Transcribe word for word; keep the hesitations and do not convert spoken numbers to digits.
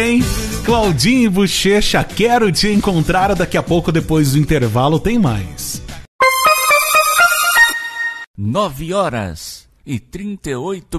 Hein? Claudinho e Bochecha, quero te encontrar. Daqui a pouco, depois do intervalo, tem mais. Nove horas e trinta e oito